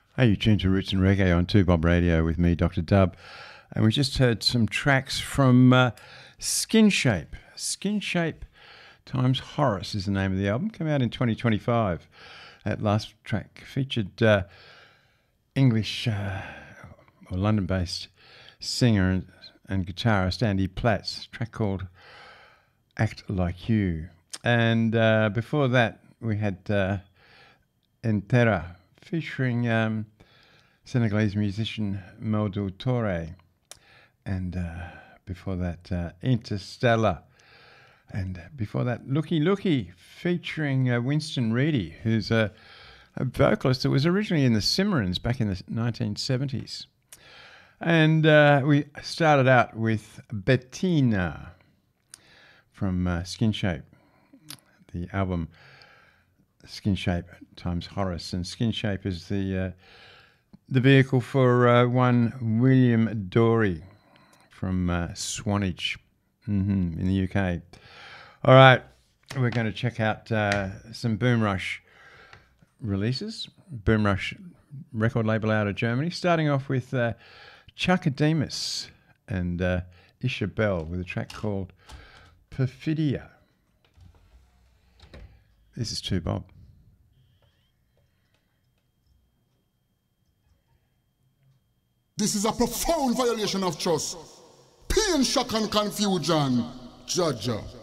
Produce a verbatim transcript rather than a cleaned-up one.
Hey, you tuned to Roots and Reggae on two Bob Radio with me, Doctor Dub. And we just heard some tracks from uh, Skin Shape. Skin Shape times Horace is the name of the album. Came out in twenty twenty-five. That last track featured uh, English uh, or London-based singer and, and guitarist Andy Platts. A track called Act Like You. And uh, before that, we had uh, Entera, featuring um, Senegalese musician Modou Touré. And uh, before that, uh, Interstellar. And before that, Looky Looky, featuring uh, Winston Reedy, who's a, a vocalist that was originally in the Cimarrons back in the nineteen seventies. And uh, we started out with Bettina from uh, Skin Shape, the album Skin Shape times Horace, and Skin Shape is the uh, the vehicle for uh, one William Dory from uh, Swanage mm-hmm, in the U K. All right, we're going to check out uh, some Boom Rush releases. Boom Rush record label out of Germany, starting off with uh, Chakademus and uh, Isha Bell with a track called Perfidia. This is two Bob. This is a profound violation of trust. Pain, shock, and confusion. Judge.